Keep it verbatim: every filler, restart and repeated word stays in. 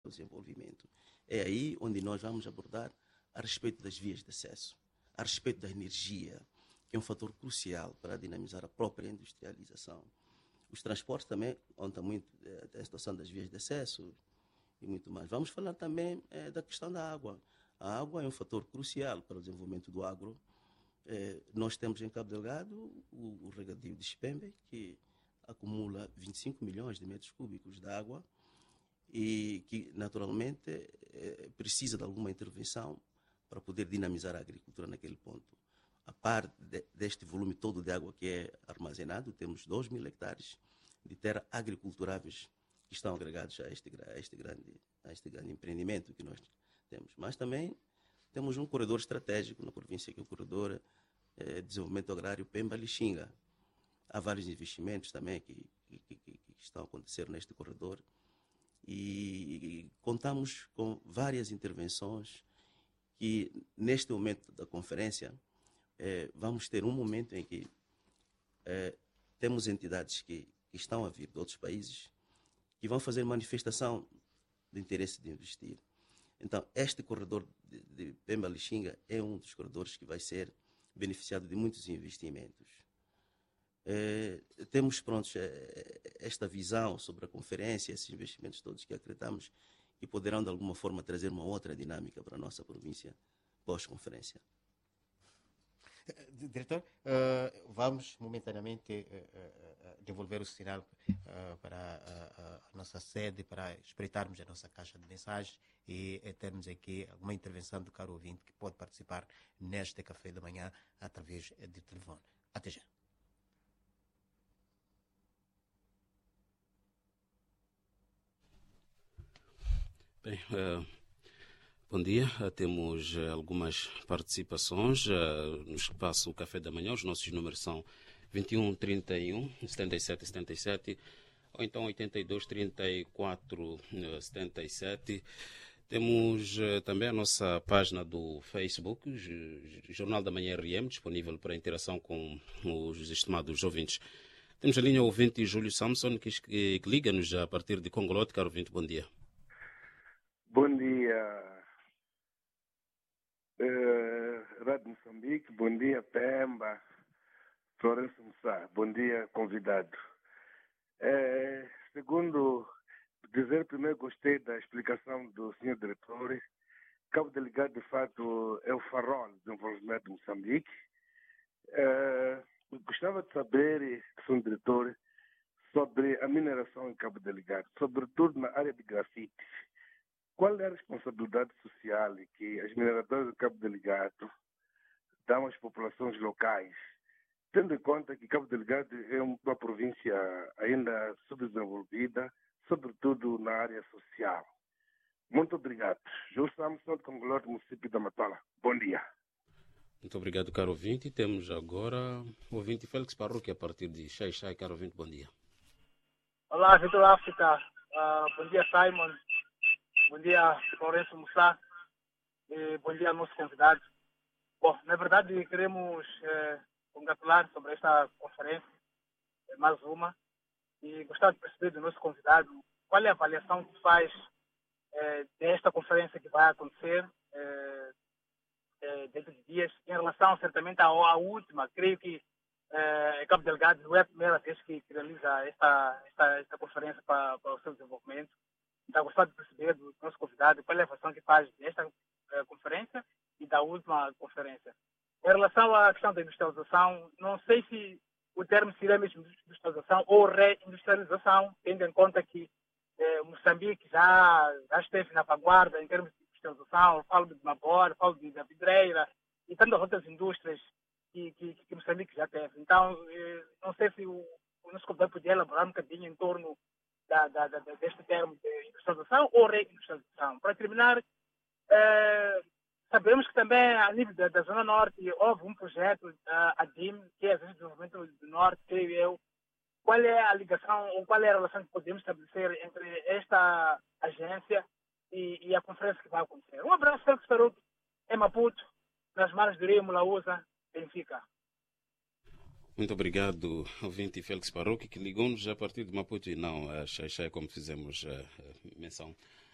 para o desenvolvimento. É aí onde nós vamos abordar a respeito das vias de acesso, a respeito da energia, que é um fator crucial para dinamizar a própria industrialização. Os transportes também contam muito da situação das vias de acesso e muito mais. Vamos falar também é, da questão da água. A água é um fator crucial para o desenvolvimento do agro. É, nós temos em Cabo Delgado o, o regadio de Xipembe, que acumula vinte e cinco milhões de metros cúbicos de água e que, naturalmente, é, precisa de alguma intervenção para poder dinamizar a agricultura naquele ponto. A par de, deste volume todo de água que é armazenado, temos dois mil hectares de terra agriculturáveis que estão agregados a este, a este, grande, a este grande empreendimento que nós temos. Mas também temos um corredor estratégico na província, que é o corredor eh, de desenvolvimento agrário Pemba-Lixinga. Há vários investimentos também que, que, que, que estão a acontecer neste corredor e, e contamos com várias intervenções que, neste momento da conferência, eh, vamos ter um momento em que eh, temos entidades que, que estão a vir de outros países que vão fazer manifestação de interesse de investir. Então, este corredor de, de Pemba-Lixinga é um dos corredores que vai ser beneficiado de muitos investimentos. É, temos, pronto, esta visão sobre a conferência, esses investimentos todos que acreditamos que poderão, de alguma forma, trazer uma outra dinâmica para a nossa província pós-conferência. Diretor, uh, vamos momentaneamente uh, uh, devolver o sinal uh, para uh, a nossa sede, para espreitarmos a nossa caixa de mensagens e uh, termos aqui alguma intervenção do caro ouvinte que pode participar neste café da manhã através de telefone. Até já. Bem, uh... bom dia, temos algumas participações no espaço Café da Manhã. Os nossos números são vinte e um, trinta e um, setenta e sete, setenta e sete ou então oitenta e dois, trinta e quatro, setenta e sete. Temos também a nossa página do Facebook, Jornal da Manhã R M, disponível para interação com os estimados ouvintes. Temos a linha ouvinte Júlio Samson, que, que liga-nos a partir de Congolote. Caro ouvinte, bom dia. Bom dia. Uh, Rádio Moçambique, bom dia Pemba, Florencio Mussá, bom dia convidado. Uh, segundo dizer, primeiro gostei da explicação do senhor diretor. Cabo Delgado de fato é o farol do desenvolvimento de Moçambique. Uh, gostava de saber, senhor diretor, sobre a mineração em Cabo Delgado, sobretudo na área de grafite. Qual é a responsabilidade social que as mineradoras de Cabo Delgado dão às populações locais, tendo em conta que Cabo Delgado é uma província ainda subdesenvolvida, sobretudo na área social? Muito obrigado. Júlio Samson, de Congolete, município da Matola. Bom dia. Muito obrigado, caro ouvinte. Temos agora o ouvinte Félix Parroquia, a partir de Xai Xai. Caro ouvinte, bom dia. Olá, Vitor África. Uh, bom dia, Simon. Bom dia, Florencio Mussá. E bom dia ao nosso convidado. Bom, na verdade, queremos eh, congratular sobre esta conferência, mais uma, e gostar de perceber do nosso convidado qual é a avaliação que faz eh, desta conferência que vai acontecer eh, eh, dentro de dias, em relação, certamente, à, à última. Creio que eh, Cabo Delgado não é a primeira vez que, que realiza esta, esta, esta conferência para, para o seu desenvolvimento. Então, gostava de perceber do nosso convidado qual é a avaliação que faz desta uh, conferência e da última conferência. Em relação à questão da industrialização, não sei se o termo seria mesmo industrialização ou reindustrialização, tendo em conta que eh, Moçambique já, já esteve na vanguarda em termos de industrialização. Eu falo de Mabor, falo de, da Vidreira e tantas outras indústrias que, que, que Moçambique já teve. Então, eh, não sei se o, o nosso convidado podia elaborar um bocadinho em torno Da, da, da, deste termo de industrialização ou reindustrialização. Para terminar, eh, sabemos que também, a nível da, da Zona Norte, houve um projeto, uh, a D I M, que é a Agência de Desenvolvimento do Norte, creio eu. Qual é a ligação ou qual é a relação que podemos estabelecer entre esta agência e, e a conferência que vai acontecer? Um abraço, Félix Faruque, em Maputo, nas margens do Rio Mulausa, Benfica. Muito obrigado, ouvinte Félix Parroquia, que ligou-nos a partir de Maputo e não a Xai Xai, como fizemos a menção